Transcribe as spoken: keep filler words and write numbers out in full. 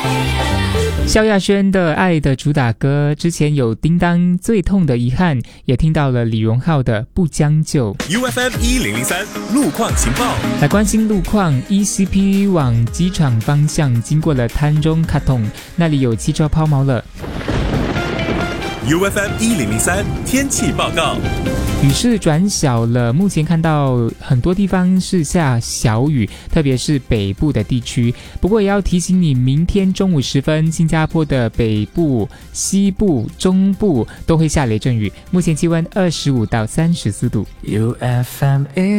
萧亚轩的《爱的主打歌》之前有叮当最痛的遗憾，也听到了李荣浩的不将就。 U F M 一零零三路况情报， 来关心路况。 E C P 往机场方向经过了滩中卡通，那里有汽车抛锚了。 U F M 一零零三天气报告， 雨势转小了，目前看到很多地方是下小雨，特别是北部的地区。不过也要提醒你，明天中午时分，新加坡的北部、西部、中部都会下雷阵雨。目前气温二十五到三十四度。 U F M